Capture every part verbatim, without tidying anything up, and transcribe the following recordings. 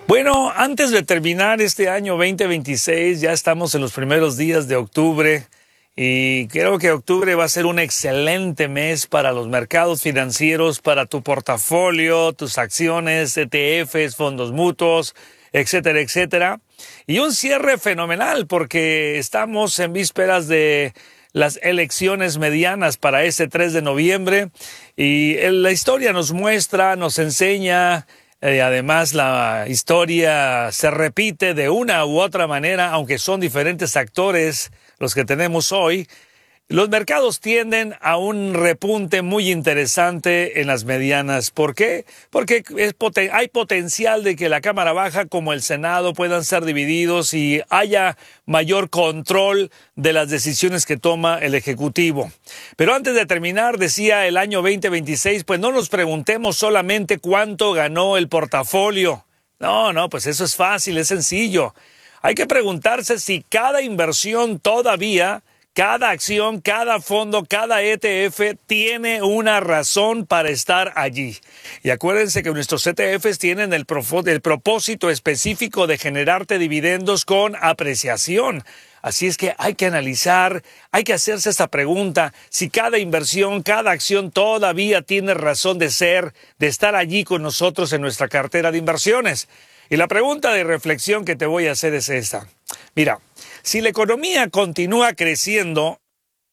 Bueno, antes de terminar este año veinte veintiséis, ya estamos en los primeros días de octubre y creo que octubre va a ser un excelente mes para los mercados financieros, para tu portafolio, tus acciones, E T Fs, fondos mutuos, etcétera, etcétera. Y un cierre fenomenal porque estamos en vísperas de las elecciones medianas para ese tres de noviembre y la historia nos muestra, nos enseña. Eh, además, la historia se repite de una u otra manera, aunque son diferentes actores los que tenemos hoy. Los mercados tienden a un repunte muy interesante en las medianas. ¿Por qué? Porque es poten- hay potencial de que la Cámara Baja como el Senado puedan ser divididos y haya mayor control de las decisiones que toma el Ejecutivo. Pero antes de terminar, decía el año veinte veintiséis, pues no nos preguntemos solamente cuánto ganó el portafolio. No, no, pues eso es fácil, es sencillo. Hay que preguntarse si cada inversión todavía... Cada acción, cada fondo, cada E T F tiene una razón para estar allí. Y acuérdense que nuestros E T Fs tienen el, el propósito específico de generarte dividendos con apreciación. Así es que hay que analizar, hay que hacerse esta pregunta, si cada inversión, cada acción todavía tiene razón de ser, de estar allí con nosotros en nuestra cartera de inversiones. Y la pregunta de reflexión que te voy a hacer es esta. Mira, si la economía continúa creciendo,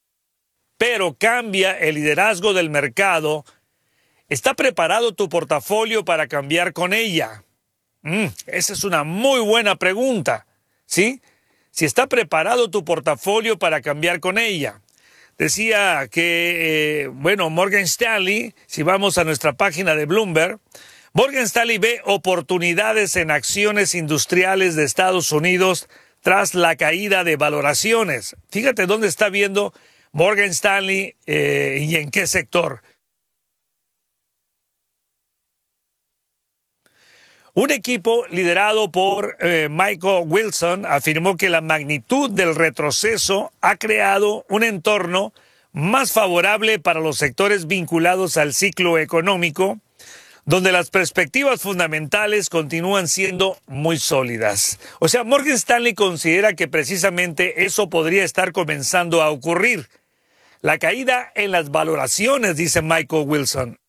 pero cambia el liderazgo del mercado, ¿está preparado tu portafolio para cambiar con ella? Mm, esa es una muy buena pregunta, ¿sí? Si está preparado tu portafolio para cambiar con ella. Decía que, eh, bueno, Morgan Stanley, si vamos a nuestra página de Bloomberg, Morgan Stanley ve oportunidades en acciones industriales de Estados Unidos tras la caída de valoraciones. Fíjate dónde está viendo Morgan Stanley eh, y en qué sector. Un equipo liderado por eh, Michael Wilson afirmó que la magnitud del retroceso ha creado un entorno más favorable para los sectores vinculados al ciclo económico, donde las perspectivas fundamentales continúan siendo muy sólidas. O sea, Morgan Stanley considera que precisamente eso podría estar comenzando a ocurrir. La caída en las valoraciones, dice Michael Wilson.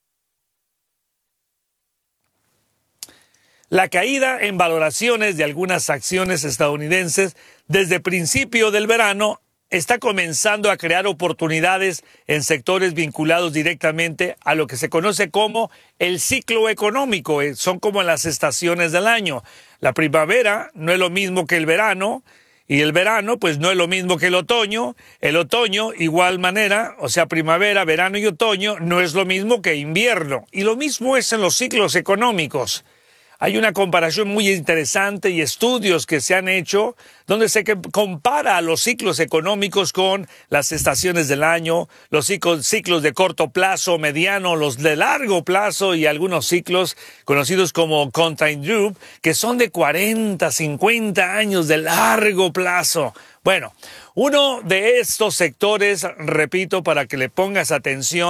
La caída en valoraciones de algunas acciones estadounidenses desde principio del verano está comenzando a crear oportunidades en sectores vinculados directamente a lo que se conoce como el ciclo económico. Son como las estaciones del año. La primavera no es lo mismo que el verano, y el verano pues no es lo mismo que el otoño. El otoño, igual manera, o sea, primavera, verano y otoño, no es lo mismo que invierno. Y lo mismo es en los ciclos económicos. Hay una comparación muy interesante y estudios que se han hecho donde se compara a los ciclos económicos con las estaciones del año, los ciclos de corto plazo, mediano, los de largo plazo y algunos ciclos conocidos como Continental Group, que son de cuarenta, cincuenta años de largo plazo. Bueno, uno de estos sectores, repito, para que le pongas atención,